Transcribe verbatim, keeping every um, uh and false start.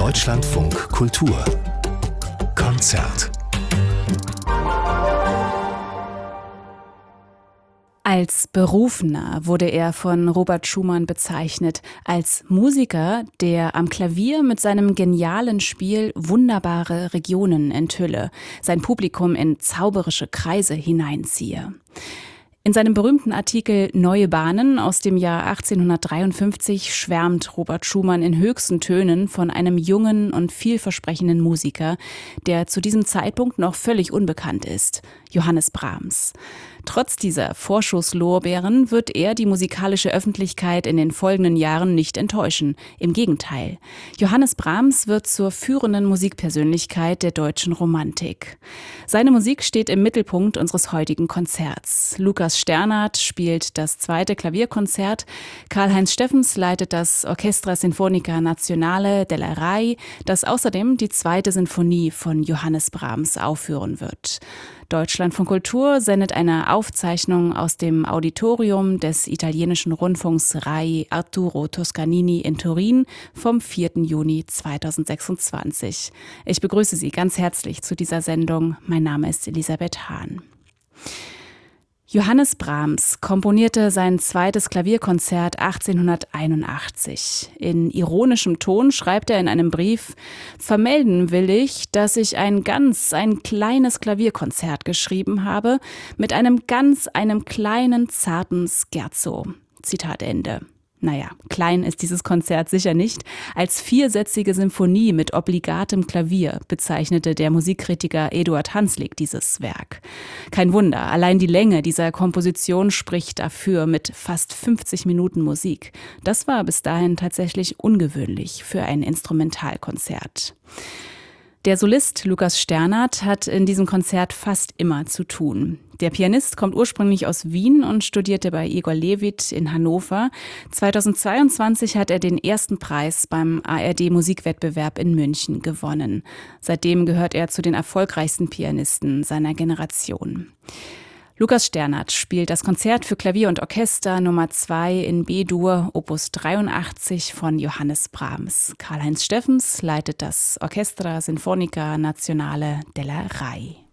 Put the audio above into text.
Deutschlandfunk Kultur Konzert. Als Berufener wurde er von Robert Schumann bezeichnet, als Musiker, der am Klavier mit seinem genialen Spiel wunderbare Regionen enthülle, sein Publikum in zauberische Kreise hineinziehe. In seinem berühmten Artikel Neue Bahnen aus dem Jahr achtzehnhundertdreiundfünfzig schwärmt Robert Schumann in höchsten Tönen von einem jungen und vielversprechenden Musiker, der zu diesem Zeitpunkt noch völlig unbekannt ist, Johannes Brahms. Trotz dieser Vorschusslorbeeren wird er die musikalische Öffentlichkeit in den folgenden Jahren nicht enttäuschen. Im Gegenteil. Johannes Brahms wird zur führenden Musikpersönlichkeit der deutschen Romantik. Seine Musik steht im Mittelpunkt unseres heutigen Konzerts. Lukas Sternhardt spielt das zweite Klavierkonzert, Karl-Heinz Steffens leitet das Orchestra Sinfonica Nazionale della Rai, das außerdem die zweite Sinfonie von Johannes Brahms aufführen wird. Deutschlandfunk Kultur sendet eine Aufzeichnung aus dem Auditorium des italienischen Rundfunks Rai Arturo Toscanini in Turin vom vierten Juni zweitausendsechsundzwanzig. Ich begrüße Sie ganz herzlich zu dieser Sendung. Mein Name ist Elisabeth Hahn. Johannes Brahms komponierte sein zweites Klavierkonzert achtzehnhunderteinundachtzig. In ironischem Ton schreibt er in einem Brief: Vermelden will ich, dass ich ein ganz, ein kleines Klavierkonzert geschrieben habe, mit einem ganz, einem kleinen, zarten Scherzo. Zitat Ende. Naja, klein ist dieses Konzert sicher nicht. Als viersätzige Symphonie mit obligatem Klavier bezeichnete der Musikkritiker Eduard Hanslick dieses Werk. Kein Wunder, allein die Länge dieser Komposition spricht dafür mit fast fünfzig Minuten Musik. Das war bis dahin tatsächlich ungewöhnlich für ein Instrumentalkonzert. Der Solist Lukas Sternhardt hat in diesem Konzert fast immer zu tun. Der Pianist kommt ursprünglich aus Wien und studierte bei Igor Levit in Hannover. zweitausendzweiundzwanzig hat er den ersten Preis beim A R D-Musikwettbewerb in München gewonnen. Seitdem gehört er zu den erfolgreichsten Pianisten seiner Generation. Lukas Sternhardt spielt das Konzert für Klavier und Orchester Nummer zwei in B-Dur, Opus dreiundachtzig von Johannes Brahms. Karl-Heinz Steffens leitet das Orchestra Sinfonica Nazionale della Rai.